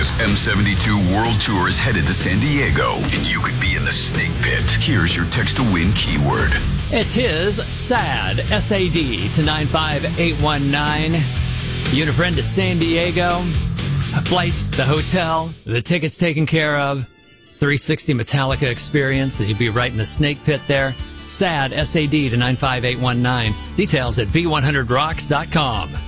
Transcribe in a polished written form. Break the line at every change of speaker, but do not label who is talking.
Metallica's M72 World Tour is headed to San Diego, and you could be in the snake pit. Here's your text to win keyword.
It is SAD, S-A-D, to 95819. You and a friend to San Diego. A flight, the hotel, the tickets taken care of. 360 Metallica experience, as you'd be right in the snake pit there. SAD, S-A-D, to 95819. Details at v100rocks.com.